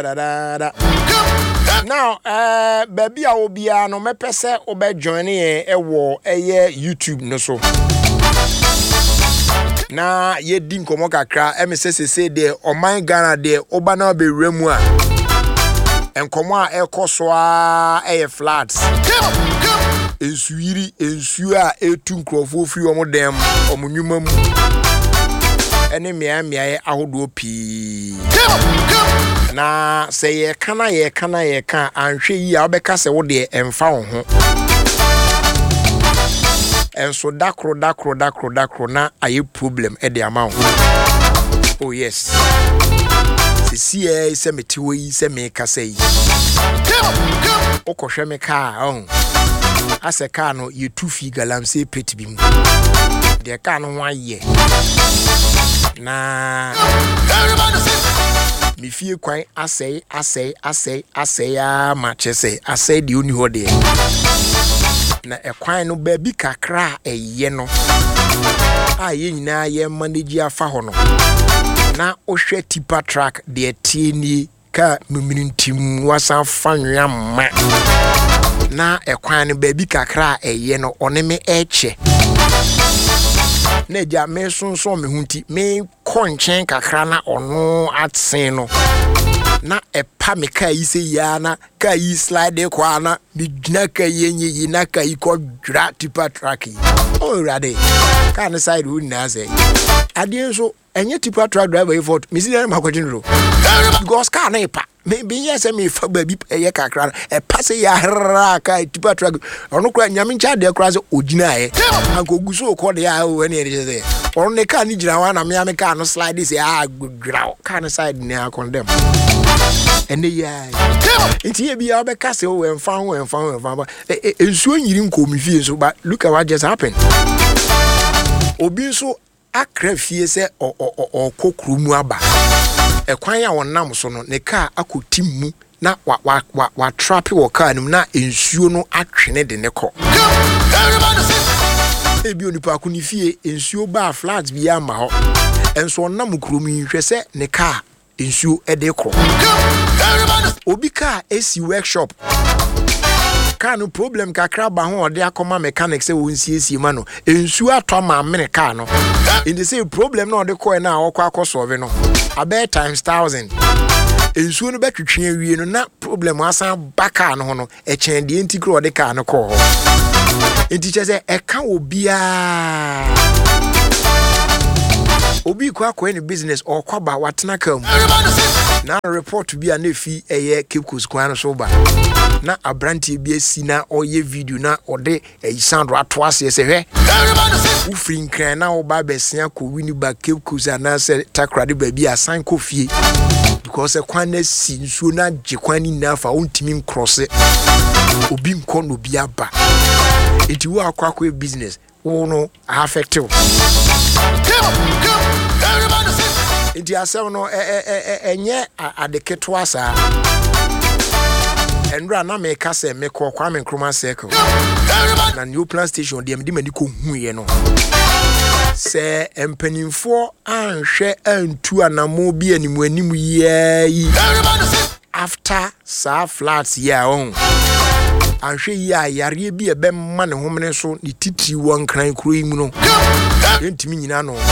Now, baby, I will be no me pese obe joining YouTube no so. Na ye din komo kakra say there o man Ghana there oba na be remu a enkomo a ekoso a floods ensuiri ensu a etu nkrofo firi omo dem omunwuma mu ene mia ahodo pi na say ye kana anhwe yi a obeka se wo de emfa wo ho enso dakro na aye problem e de amount. Oh yes. See se metiwo yi se me kasa yi. Okohwe me car ase car no ye 2 fi galamsey pet bi mu. De car no ho aye. Na mi fie kwan asey ya ma chese asey de oni ho de. Na ekwan no ba bi kakra eye no aye nyina ye manage afa ho no na ohwe tipa track de tieni ka mimirintim wasa fanwa ma na ekwan no ba bi kakra eye no oneme eche na dia me sonso me hunti me konchen kakra na ono atsen no na epa me ka yi se ya na ka yi slide kwa na bi gina ka yi na ka yi ko dra tipa track yi o rade ka na side wu na say ade so enye tipa track driver yi for me see na makwajin ro because ka na epa me bi yes me fa ba bi eye kakra epa se ya ra ka tipa track ono kra nyame ncha de kra se ogina ye anko guso ko de ya o ene ye say ono ne ka ni gina wa na me ka no slide say gra ka na side ni akondem ene ya nti ye bia obeka se o emfa ensuo nyiri nkomi fie so but look at what just happened obi so akra fie se o kokrumu aba ekwan ya wonam so no ne ka akotimu na wa trap wo ka nim na ensuo no atwene de ne ko ebi onipa ko ni fie ensuo ba floods bia ma ho enso onam krumi hwe se ne ka ensuo ede kro obi ka esi workshop ka no problem kakra ba ho ode akoma mechanic se won siesie ma no ensuo atwa ma mene ka no in the same problem no ode ko na akwa akosolve no abe times 1000 ensuo no betwetwe awie no na problem asan baka no ho no e chen de integral ode ka no ko ho enti che se e ka obia obi kwa any business or kwaba watena kam na report bi anefi eye Cape Coast kwan so ba na abranti bi asi na oye video na ode sound ato ase se hwe u free nkran na oba besia ko wini ba Cape Coast na se takrade ba bi asan ko fie because kwan na si nsuo na je kwan ni na fa ontimi cross obi nko no bi aba enti wo akwa business wo no affected Inti asem no enye adeketo asa enra na me ka se me ko kwa me Nkrumah circle na new plan station de me mani ko huye no se empanimfo anhwe antu anamo bi animu yi after sa flats ya on anhwe ya yare bi ebe ma ne homene so ni titiri won kran kuro yi mu no entimi nyina no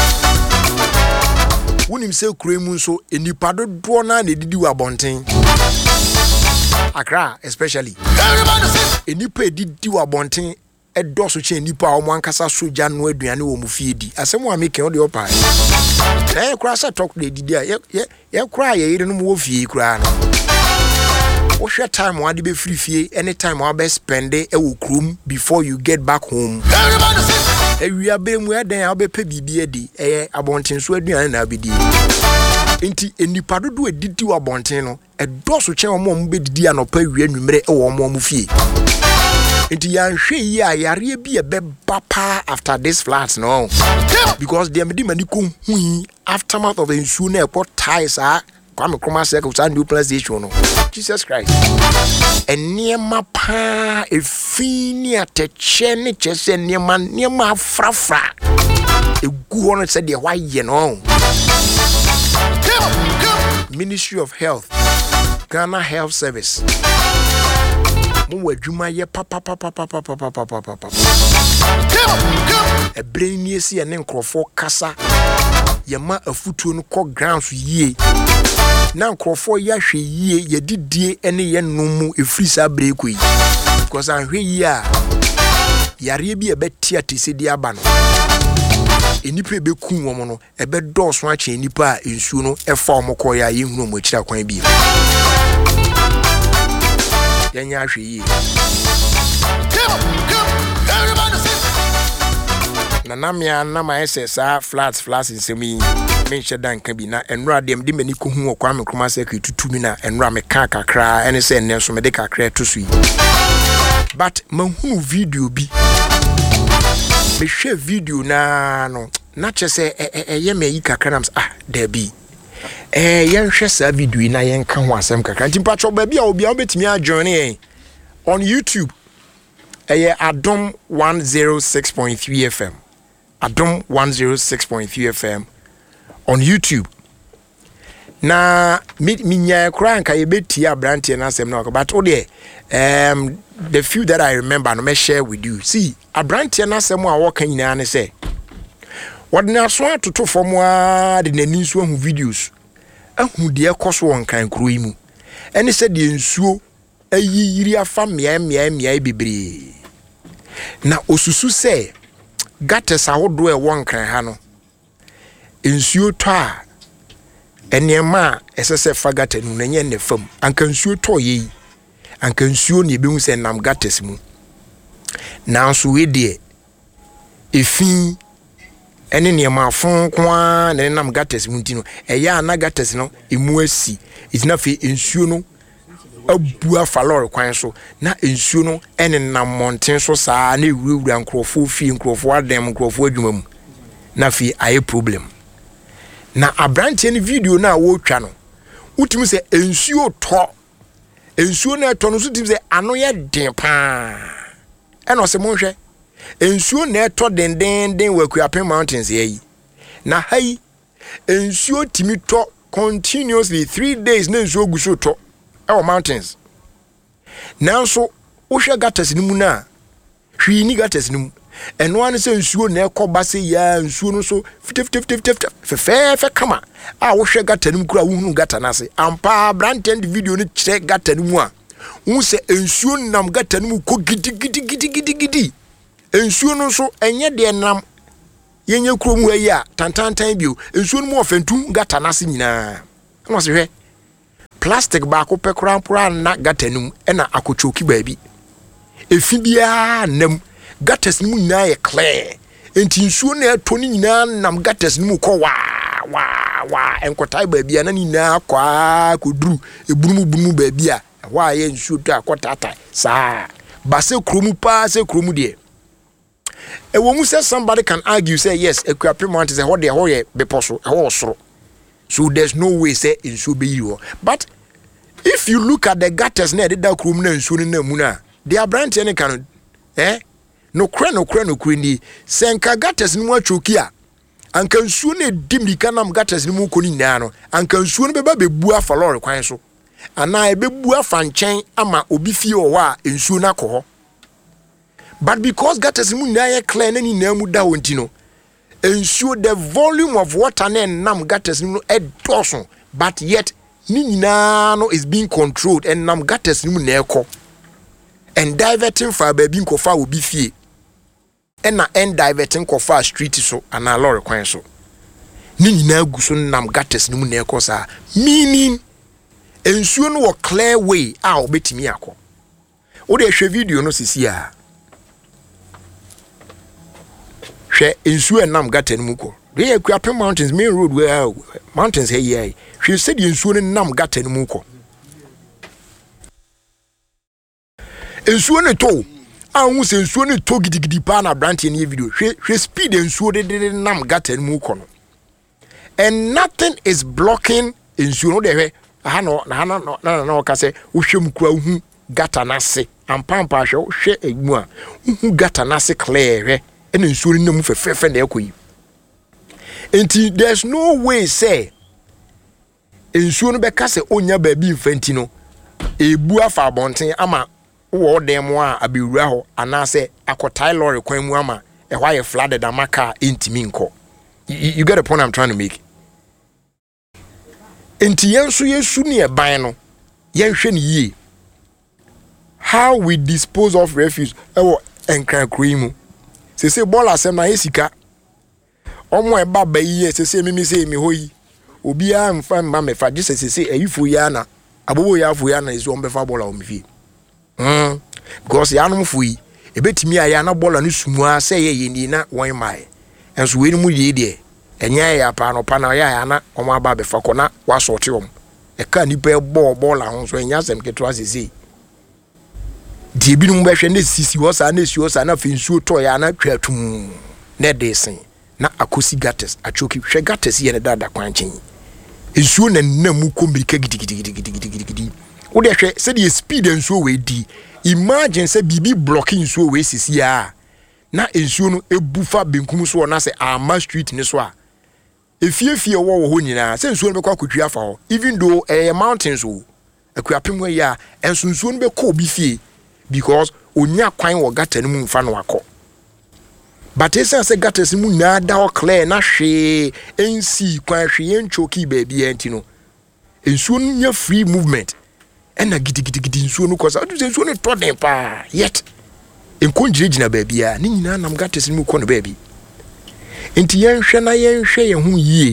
unim se kuremu nso enipa dodo na didi wa bonten Accra especially enipa didi wa bonten edoso che enipa o mo ankasa soja no aduane wo mu fie di asemo ameke o de opa na kura se talk de didi a ye kura ye yire no mo fie kura no o hwe time wa de be free fie anytime wa be spend e wo krum before you get back home ewia be mu eden a obepe bibie di abonten so aduane na abedi enti enipa dodo edidi wa abonten no edoso che omo be didi anopa ewia nwumere e wo omo fie enti ya hwe yi a yare bi ebe bapa after this floods no because dem di mani ko hui aftermath of ensuo na airport ties Kwame Nkrumah circle sa new plan station no Jesus Christ eniema pa efini ateche ne chese eniema afrafra egu hono se de waye no Ministry of Health Ghana Health Service. Mo adwuma ye papa. E brain ye si ene nkrofo kasa. Ye ma afutuo no kɔ grounds yie. Na nkrofo ya hwe yie ye didie ene ye nomu efiri sa breko yi. Because anhwe yi a yare bi ebeti atise di aba no. Enipa ebeku wo no ebe dɔɔso ache enipa a ensuo no ɛfa wo mokɔ ya ye hunu mo akira kwan bi. Yanya hwe yi. Na namia na ma SSA flats nsemi menhye dan ka bi na enra dem de mani ko hu okwa me kroma secret tutumi na enra me ka kakra ene se enne so me de kakra to so yi. But mahunu video bi. Me hwe video na chese ye me yi kakra nam there be. Yen hwe sa video na yen ka ho asem kakra. Nti patcho ba bia obi a obetimi a join on YouTube. Adom 106.3 FM. Adom 106.3 FM on YouTube. Na minya kura nka ye beti abrante na asem na but the few that I remember no me share with you. See, abrante na asem a wo kan nyina ne say wodna so atoto fom a de nani so hu videos ahu de ekoso won kan kuro yi mu ene se de nsuo ayiyiri afa mia bebre na osusu se gates ahodo e won kan ha no nsuo to a enema esese fa gates nu nenye ne fam anka nsuo to ye anka nsuo ne behu se nam gates mu na so we de efi ene ne ma fon kwa ne nam gates mu ntino eya na gates no emu asi itina fe nsuo no abua falor kwan so na ensuo no ene na mountain so saa na ewurawura nkrofo fi nkrofo adem nkrofo adwuma mu na fi aye problem na abrante ni video na wo twa no utimi se ensuo na to no so timi se ano ye den pa eno se monhwe ensuo na to den wakuapen mountains yi na hai ensuo timi to continuously 3 days na ensuo guso to our mountains. Now so Usha gatas ni muna. Hwi ni gatas ni. Eno an se nsuo na ekoba se ya nsuo no so fe kama. A Usha gata ni kura hunu gata na se. Ampa brand video ni kire gata ni mu a. Hu se nsuo nam gata ni mu ko gidi. Nsuo no so enye de nam yenye kuro mu ayi a tantantan bio. Nsuo no mu ofentu gata na se nyina. No se hwe plastic ba ko pekura na gatanum ena akochoki baabi efi bia nam gatas nimu nyina ye clear enti nsuo na eto ni nyina nam gatas nimu ko wa enkotai baabi na nyina kwa koduru eburumu baabi a wa ye nsuo to akotata saa ba se kromu de ewo mu say somebody can argue say yes Akuapem Mountain say what dey ho ye beposo ho soro. So there's no way say in so be you. But if you look at the gutters near the dark room na nsuo na mu na they are branch any can no kre ni senka gutters ni mu achoki a anka nsuo na dim kanam gutters ni mu ko ni na no anka nsuo no beba bebu afa lorry kwan so ana ebebu afa nchen ama obi fie o wa nsuo na ko. But because gutters ni mu na ye clear na ni na mu da wonti no ensure the volume of water na nam gutters no edoso but yet ni nyina no is being controlled and nam gutters no na ekọ and diverting for baby nkofa obi fie and end diverting kofa street so and a lorry kwan so ni nyina guso nam gutters no na ekọ sa meaning ensure no clear way a obetimi akọ o de hwe video no sisi a she ensuo nam gata ni muko dey Akuapem Mountains main road where mountains here she said ensuo ni nam gata ni muko ensuo ni to anwu se ensuo ni to gidigidi pa na branch ni video she speed ensuo de nam gata ni muko no and nothing is blocking ensuo no de na ka se wo hwem kura hu gata na se ampampa hwe egu a hu gata na se clear and ensuring no move fefe na ekoyi enti there's no way say ensuo no be ka se onya baabi mfanti no ebu afa abonten ama wo dem a abewura ho anase akotai lorry kwan mu ama e hwa ye flooded amaka intimi nko. You get the point I'm trying to make. Enti yenso yesu ne eban no yenhwe ne yie. How we dispose of refuse ewo enkran kro mu. Se bola asem na yesika. Omo eba ba yi se mimi se mi hoyi. Obi a mfa mma mefa je se ayifo ya na abobo ya afo ya na ezu ombefa bola o mfie. Because ya no mfo yi ebetimi aya na bola no sumu a se ye ni na won mai. Enso we ni mu ye de enya ya pa no pa na ya na omo aba be fa kona wa sorti om. E ka ni pe bola ho so enya sem keto asese. Die bi no behwe na sisi wo sa na finsuo to ya na twatum na desen na akosi gates achoki hwe gates ye ne dada kwanchen ensuo na namu kombirika gidigidi wo de hwe se de speed ensuo we di imagine se bibi blocking ensuo we sisi a na ensuo no ebufa benkum so na se ama street ne so a efiefie wo ho nyina se ensuo no be kwa kotwi afa ho even though mountains wo akuapem we ya ensuo no be ko obi fie because onya kwan wo gata no mu mfa no akọ. But esa se gata se mu na da o clear na hwe ensi kwan hwe enchoki baabi enti no ensuo no nya free movement ena gidigidi ensuo no kosa adu se ensuo no to den pa yet enkonjirejina baabi a ni nyina nam gata se mu kọ no baabi enti yenhwe na yenhwe ye hu yie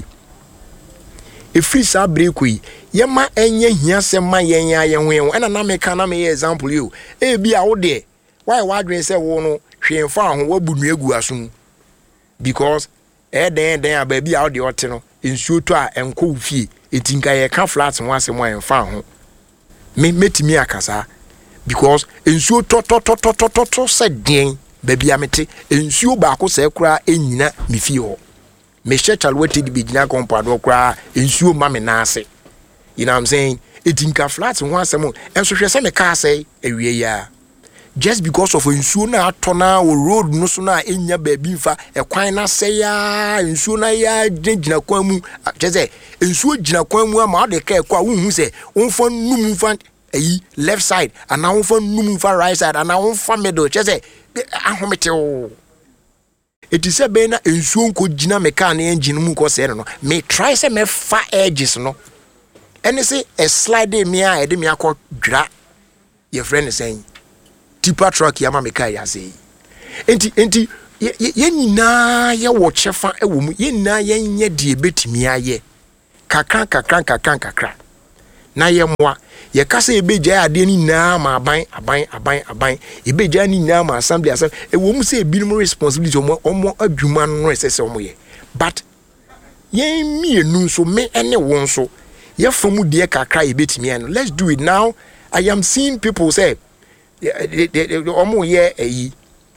efri sa break yi yema enye hiase ma yenya ye ho ena na meka na me example you e bi a wo de why wadwen se wo no hwemfa ho wabunu egu aso because den aba bi a wo de ote no ensuo to a enko fie etinka ye ka flat ho asem a enfa ho me metimi akasa because ensuo to se den ba bi amete ensuo ba ko se kura enyina me fie ho me shechal wete di bigina compound okra ensuo ma me na ase. You know what I'm saying? Etinka flat ho asem enso hwe se me ka ase ewie ya just because of ensuo na atona o road no so na enya ba bi mfa ekwan na se ya ensuo na ya gina kwan mu cheze ensuo gina kwan mu ama de ka ekwa wo hu se wonfa num mfa eyi left side ana wonfa num mfa right side ana wonfa middle cheze ahomete o. It is a bena ensuo nko gina meka na engine mu ko se no me try se me fa edges no ene se a slide me a e de me akọ dra your friend is saying tipper truck yama meka ya say enti ye nyina ye wo chefa e wo mu ye nyina ye nye de betimi aye kakran na ye moa ye kasa ebeja ade ni na ma aban ebeja ni na ma assembly e wo mu se ebinum responsibility omo adwuma no sese omo ye but ye mienu so me ene won so ye from de kakra ebetimi eno. Let's do it now. I am seeing people say omo ye eyi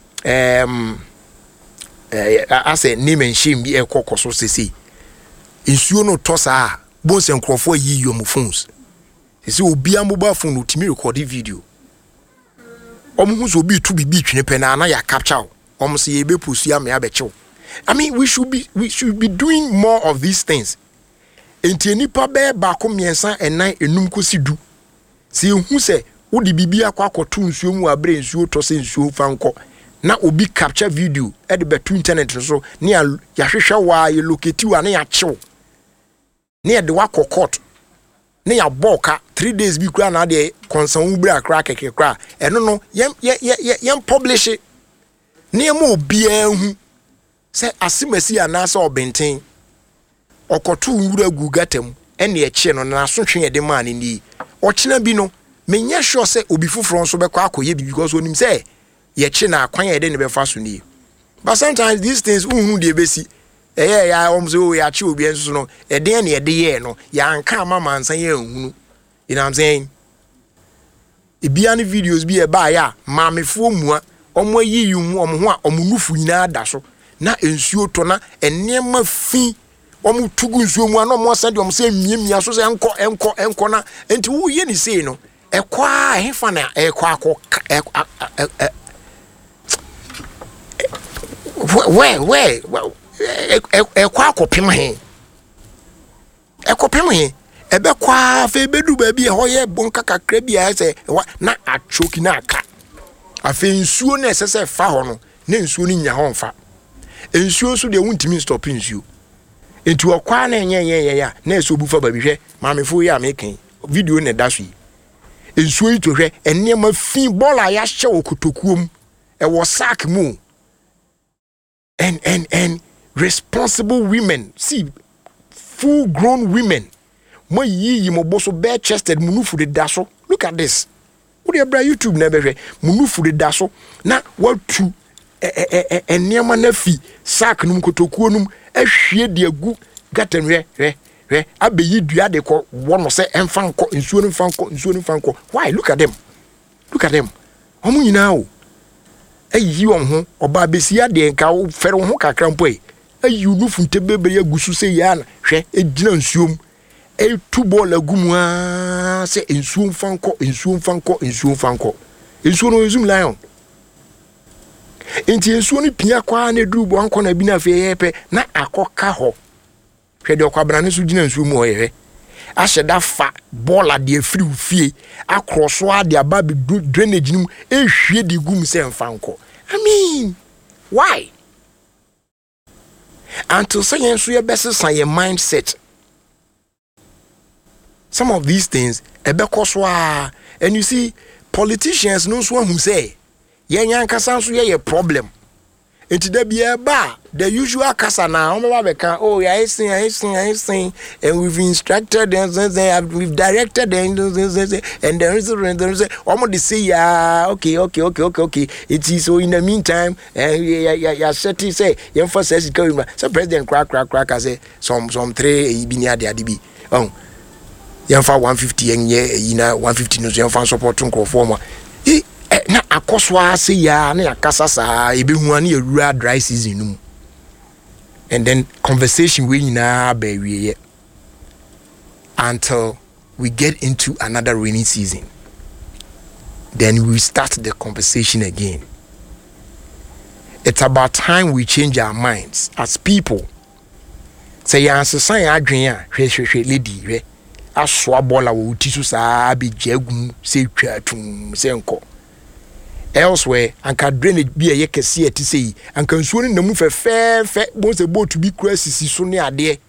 as a name and shame be e kokoso sese ensuo no tosa bonse nkrofo yi yom phones ese obi a mobile phone utimi record video omo hu so bi tu bibi twene pe na ya capture omo se ye be post ya me abechew. I mean we should be doing more of these things. Enti enipa be ba ko miensa enan enum kosidu se hu se wo di bibi akwa akoto nsuo mu abre nsuo to se nsuo fanko na obi capture video e de betu internet so ne ya hwehwe wa ye locate wa na ya chew ne ya de wa court ne ya boka 3 days bi kura na de konsan ubra kra keke kra eno no yem publish ne mo obi hu se asimasi anasa obenten okoto nwura gugatam ene e che no na asotwe ye de man ni ochina bi no menye sure se obi fufuro nso bekọ akoye bi because onim se ye che na akwan ye de ne be fa so ni. But sometimes these things unhu de besi ya omzo ya che obi enso no e de ne de ye no ya anka mama ansan ye nhunu. You know what I'm saying? Ibiane videos bi e ba ya mamefuo mua omo yi yumu omo ho a omo nufu nyina da so na ensuo to na enema fi omo tugu nsuo mu ana omo sande omo se miemia so se enko na enti wo ye ni sei no ekwa hefa na ekwa akọ ekwa akọpem he ebe kwa fe bedu baby ho ye bonka kakra bia se na achoki na aka afe nsuo na esese fa ho no na nsuo ni nya ho mfa nsuo so de wuntimi stop nsuo enti okwa na enye ya na eso bufa baby hwe maamefo ya mekan video na da so yi nsuo yi to hwe enema fi bola ya hye okotokuom e wo sack mu and responsible women, see full grown women mo yi mo boso bare chested munufu de daso. Look at this. What you bra YouTube na be munufu de daso na watu enema na fi sack num kotokuo num ahwie de agu gaten hwe abeyi dua de ko wono se emfa nko nsuo no mfa nko. Why? Look at them omo nyina o ayi won ho oba besia de nka wo fere ho kakra mpo ayi nufu ntebebere agusu se ya na hwe ejina nsuom tu ball agumu a se nsuo mfa nko nsuo no zoom lion enti nsuo no pia kwa na duru bo anko na bi na fe yepe na akoka ho hwe de okwabra ne so gina nsuo mu oyehwe asheda fa ball ade afiri ufie akroso ade aba be drainage nim ehwie de gum se mfa nko. I mean, why? Until say yensu ye best san your mindset. Some of these things ebekoswa, and you see politicians no so who say yenyan kasa so ye problem. Enti da bia ba the usual kasa na o me ba oh I sing and we've instructed them, we've directed them, and there is almost they say yeah okay it is. So in the meantime ya set say you emphasize going so president crack say some 3 bi ni ade bi oh yemfa 150 enye na 150 no yemfa support nko form na akoswa se ya na yakasa sa ebehu ani ewura dry season num and then conversation we na ba wiye until we get into another rainy season, then we start the conversation again. It's about time we change our minds as people. Say ya answer ya adwen a hwe lady hwe aswa bola wo tisu sa be jagum se twatum se nko elsewhere anka drainage bi ye kese ati sei anka nsuo ni namu fe bo se boat bi kura sisi so ne ade.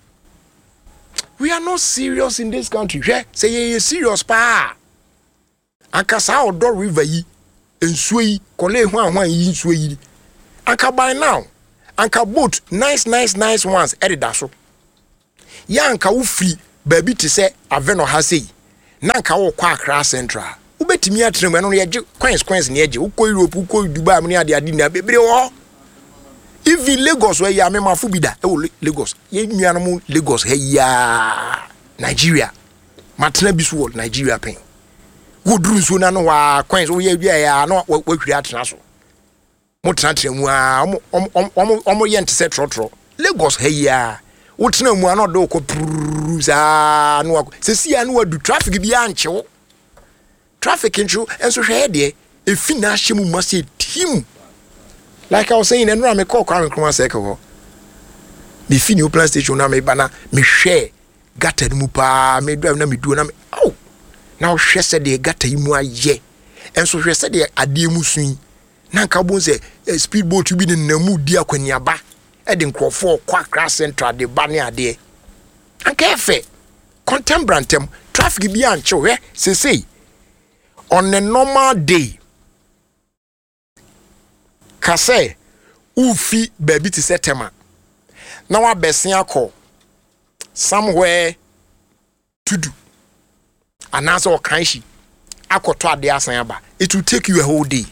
We are not serious in this country. Say ye serious pa anka sa odo river yi nsuo yi kole hwan yi nsuo yi anka by now anka boat nice ones edida so ya anka wo free baby to say aveno ha sei na anka wo kwa Accra Central ubetimi atrem eno ye coins ne ye uko Europe uko Dubai amni ade na bebre wo even Lagos we ya memafo bida e wo Lagos ye nuanom Lagos he ya Nigeria matena bisu wo Nigeria pen wo duru so na no wa coins wo ye dua ya na wo hwiri atena so mo tena tremu a omo ye ntse trotro Lagos he ya wo tena mu ana do ko za no se sia no wadu traffic bi anche traffic intro enso hwe de e fina hyemu mase team like I was saying and me call Kwame Nkrumah circle me fini o plan station na me bana me hwe gata mu pa me drive na me duo na me oh na hwe se de gata yi mu aye enso hwe se de ade mu sun na nka bon se speedboat bi ne namu di akwaniaba e de nkrofo kwa Accra Central de ba ne ade anka efe contemporantem traffic bi anche hwe se on a normal day kase ufi baby ti setema na wa besia akọ somewhere to do anasa o kanshi akoto ade asan aba. It will take you a whole day.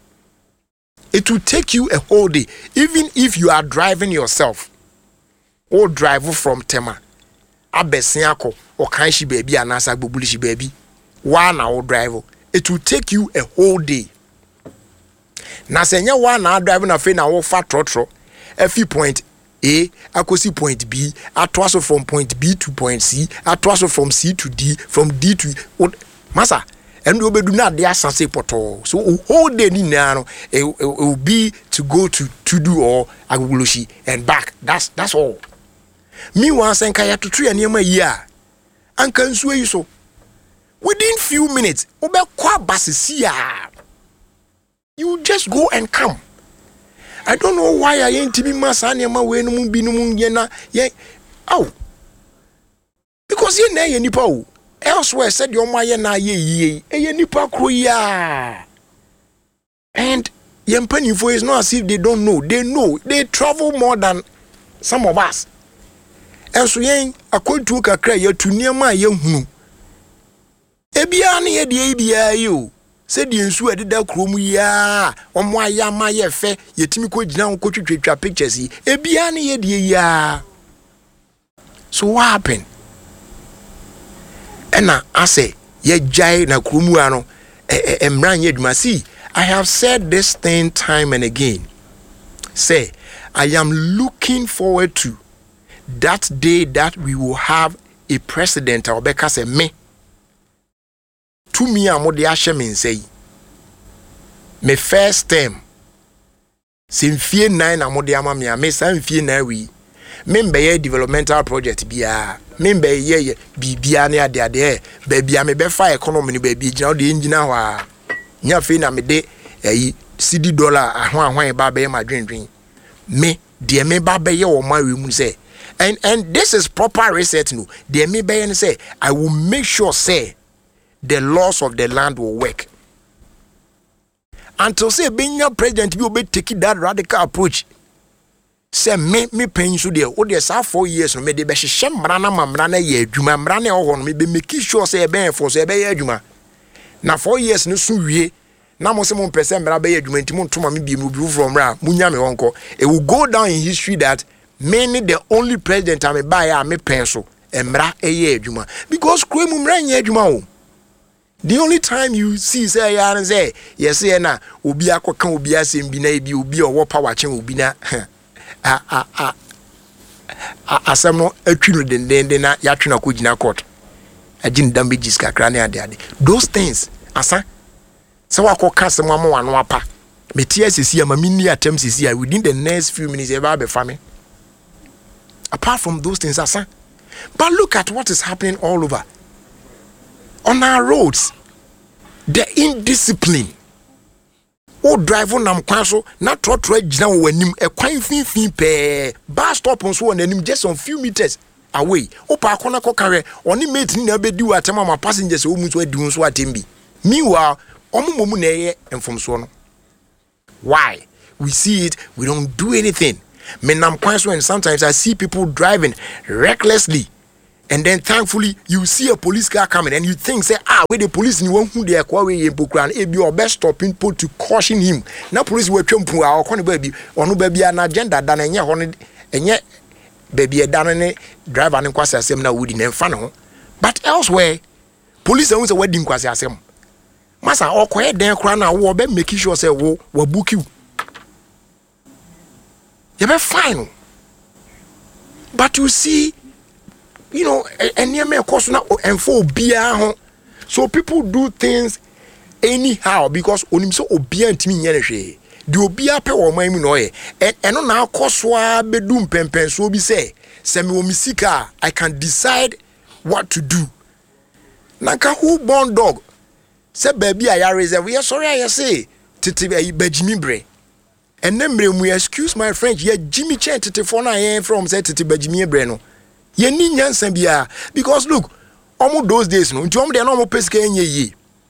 Even if you are driving yourself or drive from Tema abesia akọ o kanshi baby anasa gbobulishi baby one hour drive. It will take you a whole day. Na senya one na drive na fe na wo fa trotro efi point A akosi point B atwaso from point B to point C atwaso from C to D from D to masa and we do na dey asase poto so whole day ni na no it will be to go to do or agugulushi and back. That's all. Me wan senka ya tutu ya niema yi a anka nsuo yi so within few minutes obekwa basisia you just go and come. I don't know why I ain't to be masanya ma we no mu bi no mu ye na ye oh because ye na ye nipa o elsewhere said your ma ye na ye ye nipa kro ya and ye mpanifo is not as if they don't know. They travel more than some of us. And so yen akwantu kakra ye tu niam a ye hunu ebia na ye de ebia yo said the nsu ededa krom ya omo aya ma ye fe yetimi ko gina ko twetwa pictures yi ebia na ye de ya. So what happened? Ena ase ye jai na krom ano emran ye dwuma. See, I have said this thing time and again. Say, I am looking forward to that day that we will have a president or beka say me to me amode ahye say me first term simfie 9 amode amamia me samfie na wi me mbeye developmental project bia me mbeye bibia na ade bia me be fa economy ni bia gina de engina ho a nya fe na me de CD dollar ahwan ba be ma dwendwen me de me ba be ye wo ma we mu say. And this is proper reset no. They may be and say, I will make sure say the laws of the land will work. Until say being your president, you be taking that radical approach. Say me paying so there. Oh, there's 4 years no me de be hye mrana mamrana ye adwuma mrana ho no me be make sure say be for say be ye adwuma. Na 4 years no so wie. Na mo se mo pese mra be ye adwuma ntimo ntoma me bi mu bi from mra munya me wonko. It will go down in history that many the only president I buy me pencil emra eye adwuma because kwemu mra nya adwuma o. The only time you see say ya and say yes na obi akoka obi asem bi na bi obi owo power chen obi na asem no atwi no den na ya twe na ko gina court agin damages kakra na ade those things asa se wa ko ka sem amwa no apa metia sisi ama mini attempt sisi within the next few minutes e ba be fame. Apart from those things, but look at what is happening all over on our roads. The indiscipline. Oh, drive on nam kwaso na trotro gina wanim e kwan fin pe bus stop on so wanim just some few meters away. Oh, pa kona ko kare oni mate ni na be di watema ma passengers o mu so adi so atembi. Meanwhile, omo na ye enfom so no. Why? We see it, we don't do anything. And sometimes I see people driving recklessly, and then thankfully you see a police car coming, and you think, say, where the police ni won who they are calling in Pokran, it be your best stopping put to caution him. Now police were chumpu our corner baby, or no baby an agenda than a year and yet baby a done driver and quasi assem na wood in front. But elsewhere, police owns a wedding quasi assem. Massa or quiet then crown a war, be making sure say, wo book you. You be fine. But you see, you know, and near me course now and for beer. So people do things anyhow because onim so obia ntimi nyere the obia pe wo man mu no ye eno na akoswa bedum pempen so bi say me wo misika I can decide what to do. Nanka who born dog say baby I reserve we sorry I say titi bajimi bre. And then we excuse my French, yeah, Jimmy Chen phone I am from said to Bajimi Breno. Ye ni nyansan bia because look, almost those days no, nti they no mo peske enye yi.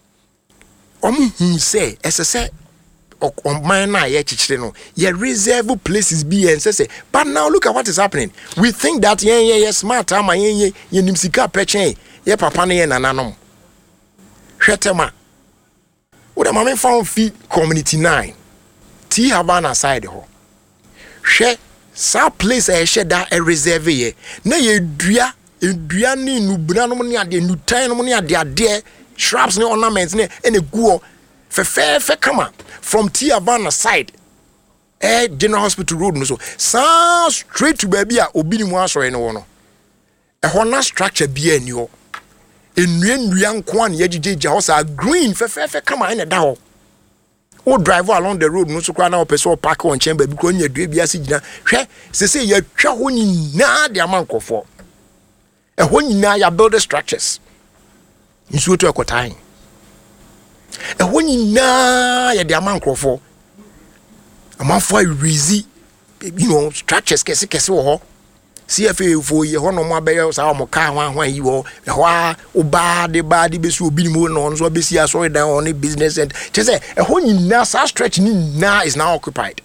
Hu say, as I say, on my na ye chichire no, ye reserve places be and say, but now look at what is happening. We think that ye smart ama ye nimsika pechen, ye papa na ye nananom. Hwetema. What am I found feed community 9. T Havana side ho. She sa place a she da a reserve ye. Na ye dua ni nubra no ni ade nutan no ni ade shrubs ni ornaments ni ene guo fe kama from T Havana side. General Hospital Road no so. Sa straight to baby a obi ni mu asore no no. E ho na structure bi ani ho. Enua nko an ye gigege ho sa green fe kama ene da ho. O drive along the road no so kwa na opeso park on chamber bi ko nya dua bi ase gina hwe se ye twa ho ni na de amankofo ɛhɔ nyinaa ya build structures nsuo to ɛkɔtan ɛhɔ nyinaa yɛ de ama nkurɔfoɔ amanfoɔ ayirizi structures kɛse wɔ hɔ CFA for ye ho no mo abɛyɛ saa mo ka hwan yi wɔ ɛhɔ a oba de bɛsi obi ni mo no so bɛsi asɔre dan on business and just say ɛhɔ nyinaa saa stretch ni now is now occupied.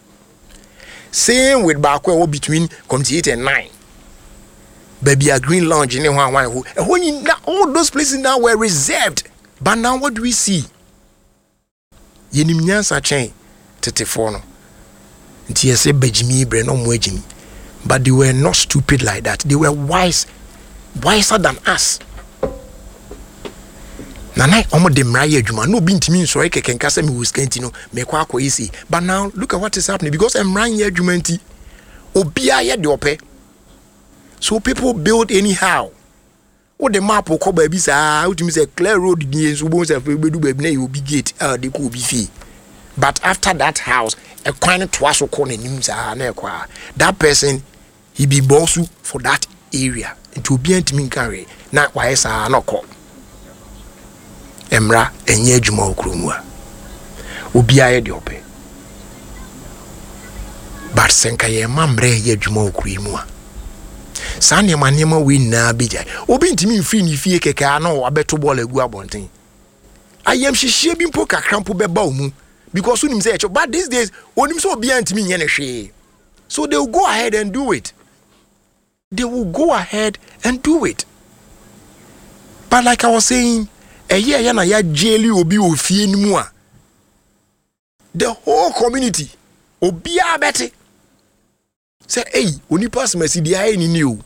Same with Bakwe between community 8 and 9. Baby a green lounge in all those places now were reserved. But now what do we see? Yenim nyansa chain tetefono. Nti yese bejimi bre no mo ejimi. But they were not stupid like that. They were wiser than us. Nana omo de mraye adwuma no bi ntimi nsori keke nkasa me wuskenti no me kwa akoyisi. But now look at what is happening because emran ye adwuma nti obia ye de ope. So people build anyhow. What the map will cover be say clear road the so bon say bedu baby na you be gate they could be fee. But after that house a kind twice so corner nim say na kwa that person he be boss for that area into be ntimi carry na why say na ko emra enye adwuma okromu a obi aye de ope but senka ye mamre ye adwuma okromu a sane manema we na beja obi ntimi mfiri ni fie keka na abeto ball agu abonten ayam hihie bi mpo kakrampo beba omu because unim say but these days onim so obi antimi nye ne hwe so they will go ahead and do it. But like I was saying a year na ya jeli obi ofie ni mu a the whole community obi abete say hey onipa smasi dia ai ni o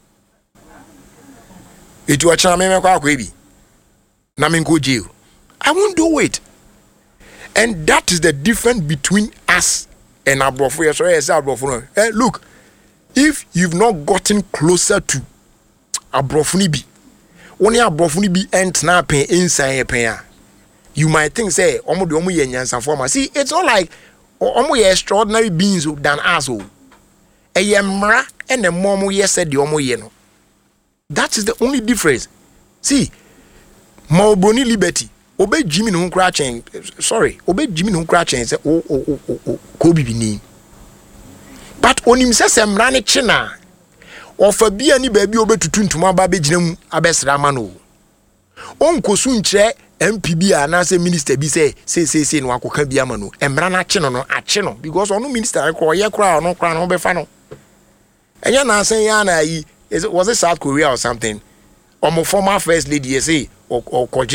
etu acha me kwa bi na me nko jail. I won't do it. And that is the difference between us and abrofo. Look, if you've not gotten closer to abrofo bi only abrofo bi entna pen inside pen you might think say omo de omo ye nyansa forma. See, it's not like omo ye extraordinary beings than us. Eyemra and the momo ye said the omo ye no. That is the only difference. See, Maobroni Liberty obe Jimmy no kra chen obe Jimmy no kra chen say ko bibini. But onim se semra ne chena ofa bia ni ba bi obetutu ntuma ba be ginam abesra ma no. Onkosu nkyere MPB ana say minister bi say no akoka bia ma no. Emra na che no ache no because ono minister ko ye kra no kra no be fa no. Enya na say ya na yi was it South Korea or something? Omo former first lady say or